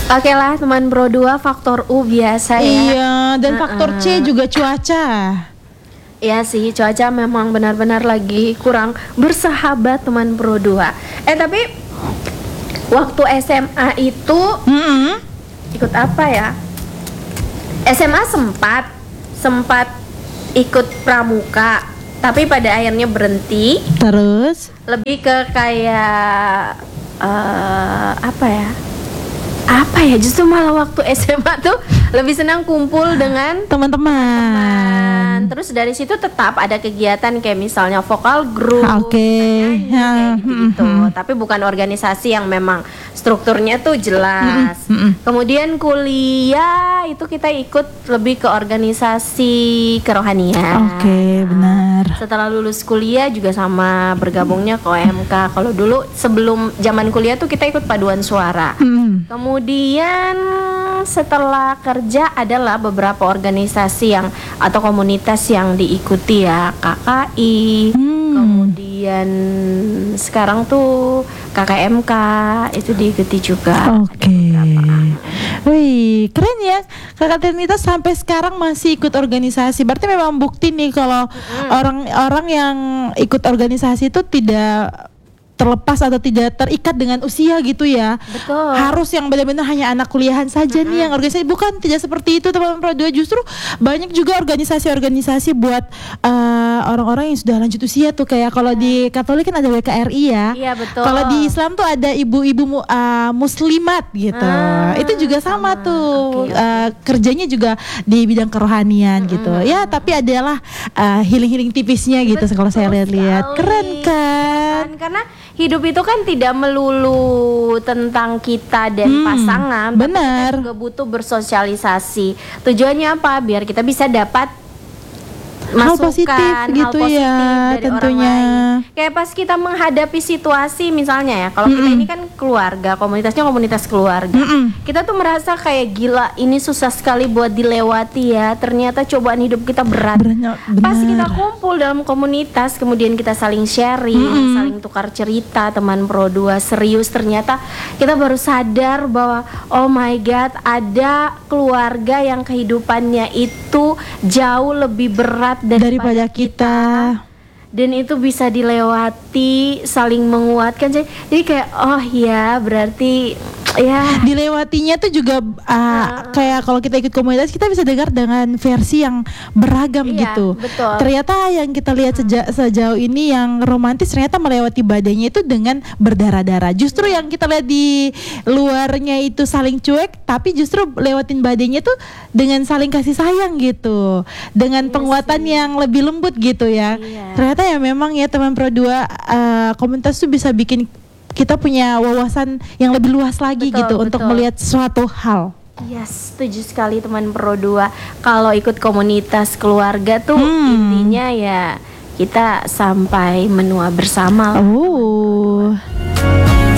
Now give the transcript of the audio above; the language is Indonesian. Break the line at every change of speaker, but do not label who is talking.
Oke lah teman Pro 2, faktor U biasa ya.
Iya, dan faktor C juga cuaca.
Iya sih, cuaca memang benar-benar lagi kurang bersahabat teman Pro 2. Tapi waktu SMA itu ikut apa ya? SMA sempat ikut pramuka, tapi pada akhirnya berhenti.
Terus
Lebih ke kayak apa ya, justru malah waktu SMA tuh lebih senang kumpul dengan
teman-teman.
Terus dari situ tetap ada kegiatan kayak misalnya vokal group,
Oke.
kayak gitu. Tapi bukan organisasi yang memang strukturnya tuh jelas. Kemudian kuliah itu kita ikut lebih ke organisasi kerohanian.
Oke, benar.
Setelah lulus kuliah juga sama bergabungnya ke OMK. Kalau dulu sebelum zaman kuliah tuh kita ikut paduan suara. Kemudian setelah kerja adalah beberapa organisasi yang atau komunitas yang diikuti ya, KKI. Kemudian sekarang tuh KKMK itu diikuti juga.
Oke. Wih, keren ya. Kakak Ternita sampai sekarang masih ikut organisasi. Berarti memang bukti nih kalau orang-orang yang ikut organisasi itu tidak terlepas atau tidak terikat dengan usia gitu ya.
Betul.
Harus yang benar-benar hanya anak kuliahan saja nih yang organisasi. Bukan, tidak seperti itu teman-teman Pro 2. Justru banyak juga organisasi-organisasi buat orang-orang yang sudah lanjut usia tuh. Kayak kalau di Katolik kan ada WKRI ya.
Iya betul.
Kalau di Islam tuh ada ibu-ibu muslimat gitu. Itu juga sama tuh. Kerjanya juga di bidang kerohanian gitu. Ya, tapi adalah healing-healing tipisnya gitu kalau saya lihat-lihat. Keren kan?
Karena hidup itu kan tidak melulu tentang kita dan pasangan.
Benar.
Kita juga butuh bersosialisasi. Tujuannya apa? Biar kita bisa dapat
hal positif gitu ya,
dari
tentunya.
orang lain. Kayak pas kita menghadapi situasi misalnya ya, kalau kita ini kan keluarga, komunitasnya komunitas keluarga. Kita tuh merasa kayak gila, ini susah sekali buat dilewati ya. Ternyata cobaan hidup kita berat. Pas kita kumpul dalam komunitas, kemudian kita saling sharing, saling tukar cerita, teman Pro 2 serius, ternyata kita baru sadar bahwa oh my god, ada keluarga yang kehidupannya itu jauh lebih berat daripada kita, dan itu bisa dilewati, saling menguatkan. Jadi kayak oh ya, berarti ya
dilewatinya tuh juga kayak kalau kita ikut komunitas kita bisa dengar dengan versi yang beragam gitu.
Betul.
Ternyata yang kita lihat sejauh ini yang romantis ternyata melewati badainya itu dengan berdarah-darah. Justru yang kita lihat di luarnya itu saling cuek, tapi justru lewatin badainya tuh dengan saling kasih sayang gitu, dengan penguatan yang lebih lembut gitu ya. Ternyata ya memang ya teman Pro 2, komunitas tuh bisa bikin kita punya wawasan yang lebih luas lagi untuk melihat suatu hal.
Yes, setuju sekali teman Pro 2. Kalau ikut komunitas keluarga tuh intinya ya kita sampai menua bersama.